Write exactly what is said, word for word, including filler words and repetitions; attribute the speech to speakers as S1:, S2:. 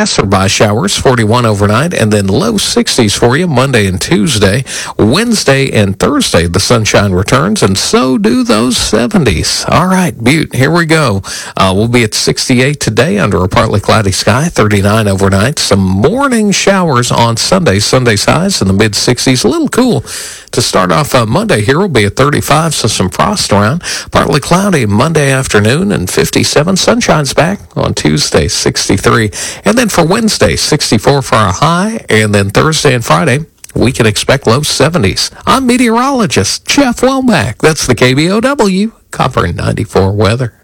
S1: passerby showers, forty-one overnight, and then low sixties for you Monday and Tuesday. Wednesday and Thursday, the sunshine returns, and so do those seventies. All right, Butte, here we go. Uh, we'll be at sixty-eight today under a partly cloudy sky, thirty-nine overnight. Some morning showers on Sunday. Sunday's highs in the mid-sixties. A little cool to start off uh, Monday. Here will be at thirty-five, so some frost around. Partly cloudy Monday afternoon and fifty-seven. Sunshine's back on Tuesday, sixty-three. And then for Wednesday, sixty-four for a high. And then Thursday and Friday, we can expect low seventies. I'm meteorologist Jeff Womack. That's the K B O W Copper ninety-four weather.